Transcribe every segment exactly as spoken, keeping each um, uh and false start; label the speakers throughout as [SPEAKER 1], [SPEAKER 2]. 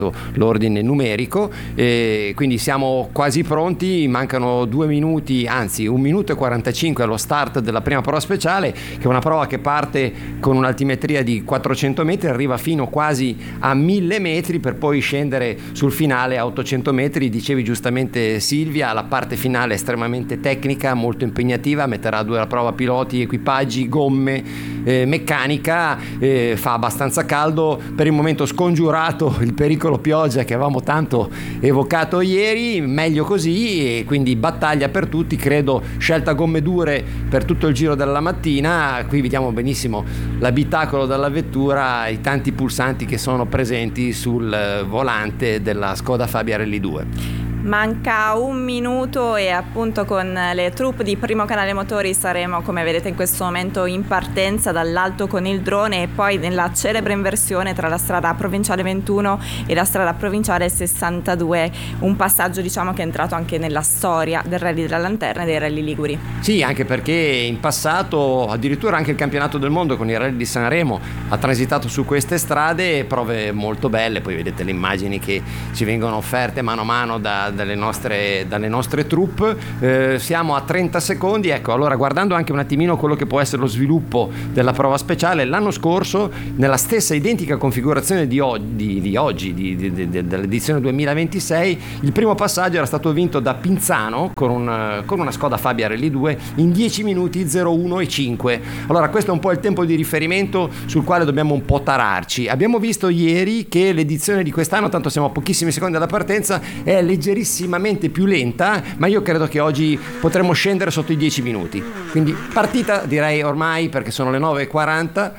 [SPEAKER 1] l'ordine numerico, e quindi siamo quasi pronti. Mancano due minuti, anzi un minuto e quarantacinque allo start della prima prova speciale, che è una prova che parte con un'altimetria di quattrocento metri, arriva fino quasi a mille metri per poi scendere sul finale a ottocento metri. Dicevi giustamente Silvia, la parte finale è estremamente tecnica, molto impegnativa, metterà a due alla prova piloti, equipaggi, gomme, eh, meccanica, eh, fa abbastanza caldo, per il momento scongiurato il pericolo pioggia che avevamo tanto evocato ieri, meglio così, e quindi battaglia per tutti, credo scelta gomme dure per tutto il giro della mattina. Qui vediamo benissimo l'abitacolo della vettura, i tanti pulsanti che sono presenti sul volante della Skoda Fabia Rally due.
[SPEAKER 2] Manca un minuto e appunto con le troupe di Primo Canale Motori saremo, come vedete in questo momento, in partenza dall'alto con il drone, e poi nella celebre inversione tra la strada provinciale ventuno e la strada provinciale sessantadue, un passaggio diciamo che è entrato anche nella storia del Rally della Lanterna e dei Rally Liguri.
[SPEAKER 1] Sì, anche perché in passato addirittura anche il campionato del mondo con i Rally di Sanremo ha transitato su queste strade, prove molto belle. Poi vedete le immagini che ci vengono offerte mano a mano da dalle nostre, dalle nostre troupe. Eh, siamo a trenta secondi. Ecco, allora, guardando anche un attimino quello che può essere lo sviluppo della prova speciale, l'anno scorso nella stessa identica configurazione di, o- di, di oggi di, di, di, dell'edizione duemilaventisei, il primo passaggio era stato vinto da Pinzano con, un, con una Skoda Fabia Rally due in dieci minuti zero uno e cinque. Allora, questo è un po' il tempo di riferimento sul quale dobbiamo un po' tararci. Abbiamo visto ieri che l'edizione di quest'anno, tanto siamo a pochissimi secondi dalla partenza, è leggerissima più lenta, ma io credo che oggi potremo scendere sotto i dieci minuti. Quindi partita direi ormai, perché sono le nove e quaranta.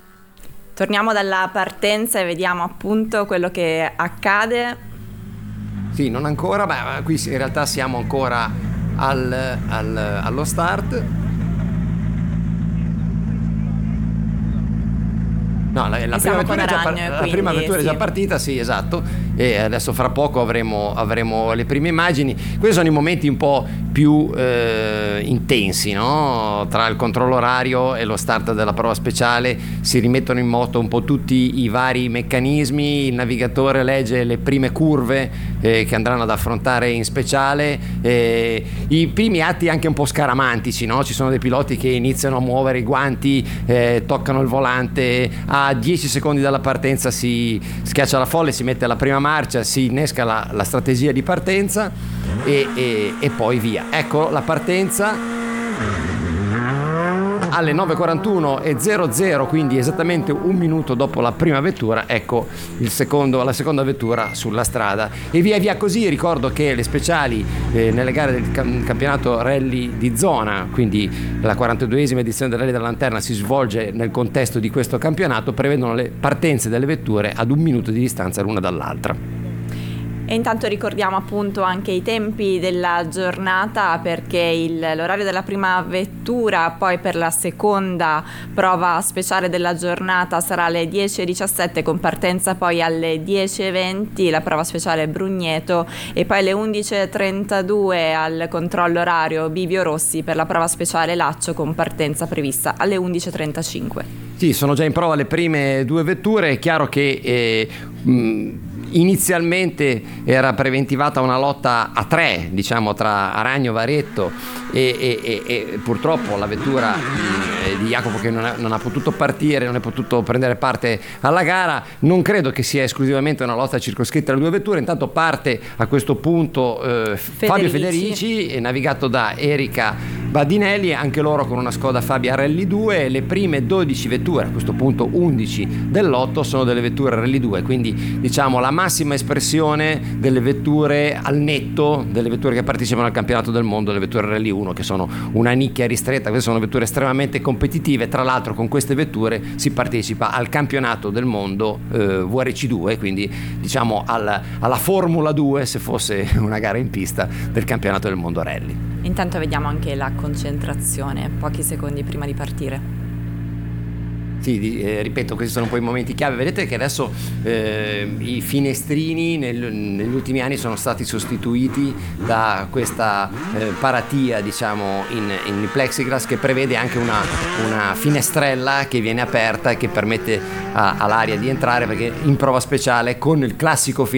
[SPEAKER 2] Torniamo dalla partenza e vediamo appunto quello che accade.
[SPEAKER 1] Sì, non ancora, ma qui in realtà siamo ancora al, al, allo start. No, la, la prima, vettura,
[SPEAKER 2] Aragno,
[SPEAKER 1] già,
[SPEAKER 2] quindi,
[SPEAKER 1] la prima vettura
[SPEAKER 2] sì.
[SPEAKER 1] è già partita, sì, esatto, e adesso fra poco avremo, avremo le prime immagini. Questi sono i momenti un po' più eh, intensi, no? Tra il controllo orario e lo start della prova speciale si rimettono in moto un po' tutti i vari meccanismi, il navigatore legge le prime curve eh, che andranno ad affrontare in speciale, eh, i primi atti anche un po' scaramantici, no? Ci sono dei piloti che iniziano a muovere i guanti, eh, toccano il volante, a dieci secondi dalla partenza si schiaccia la folle, si mette la prima marcia, si innesca la, la strategia di partenza e, e, e poi via. Ecco la partenza alle nove e quarantuno e zero zero, quindi esattamente un minuto dopo la prima vettura. Ecco il secondo, la seconda vettura sulla strada, e via via così. Ricordo che le speciali eh, nelle gare del cam- campionato rally di zona, quindi la quarantaduesima edizione del Rally della Lanterna, si svolge nel contesto di questo campionato, prevedono le partenze delle vetture ad un minuto di distanza l'una dall'altra.
[SPEAKER 2] E intanto ricordiamo appunto anche i tempi della giornata, perché il, l'orario della prima vettura poi per la seconda prova speciale della giornata sarà alle dieci e diciassette, con partenza poi alle dieci e venti la prova speciale Brugneto, e poi alle undici e trentadue al controllo orario Bivio Rossi per la prova speciale Laccio, con partenza prevista alle undici e trentacinque.
[SPEAKER 1] Sì, sono già in prova le prime due vetture. È chiaro che eh, mh, inizialmente era preventivata una lotta a tre, diciamo, tra Aragno, Varetto e, e, e, e purtroppo la vettura eh, di Jacopo, che non ha, non ha potuto partire, non è potuto prendere parte alla gara. Non credo che sia esclusivamente una lotta circoscritta alle due vetture. Intanto parte a questo punto eh, Federici. Fabio Federici, è navigato da Erika Badinelli, anche loro con una Skoda Fabia Rally due. Le prime dodici vetture, a questo punto undici del lotto, sono delle vetture Rally due, quindi diciamo la massima espressione delle vetture al netto delle vetture che partecipano al campionato del mondo, le vetture Rally uno, che sono una nicchia ristretta. Queste sono vetture estremamente competitive. Tra l'altro con queste vetture si partecipa al campionato del mondo eh, V R C due, quindi diciamo alla, alla Formula due, se fosse una gara in pista, del campionato del mondo Rally.
[SPEAKER 2] Intanto vediamo anche la concentrazione pochi secondi prima di partire.
[SPEAKER 1] Sì, eh, ripeto, questi sono poi i momenti chiave. Vedete che adesso eh, i finestrini nel, negli ultimi anni sono stati sostituiti da questa eh, paratia, diciamo, in, in plexiglass, che prevede anche una, una finestrella che viene aperta e che permette a, all'aria di entrare, perché in prova speciale con il classico